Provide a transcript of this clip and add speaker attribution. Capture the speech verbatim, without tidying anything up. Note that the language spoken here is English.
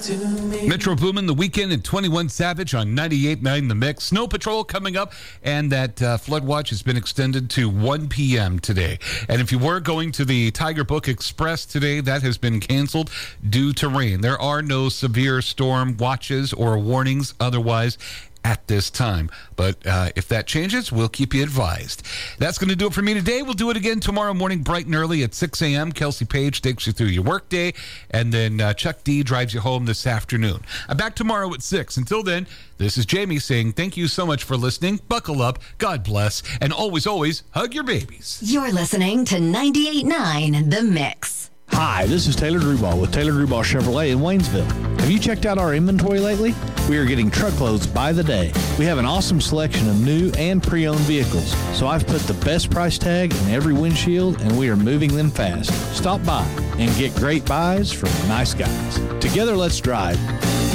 Speaker 1: Metro Boomin, The Weekend, and twenty-one Savage on ninety-eight point nine The Mix. Snow Patrol coming up, and that uh, flood watch has been extended to one p.m. today. And if you were going to the Tiger Book Express today, that has been canceled due to rain. There are no severe storm watches or warnings otherwise at this time. But uh, if that changes, we'll keep you advised. That's going to do it for me today. We'll do it again tomorrow morning, bright and early at six a.m. Kelsey Page takes you through your workday, and then uh, Chuck D drives you home this afternoon. I'm back tomorrow at six. Until then, this is Jamie saying thank you so much for listening. Buckle up, God bless, and always, always hug your babies.
Speaker 2: You're listening to ninety-eight point nine The Mix.
Speaker 3: Hi, this is Taylor Drewball with Taylor Drewball Chevrolet in Waynesville. Have you checked out our inventory lately? We are getting truckloads by the day. We have an awesome selection of new and pre-owned vehicles, so I've put the best price tag in every windshield, and we are moving them fast. Stop by and get great buys from nice guys. Together, let's drive.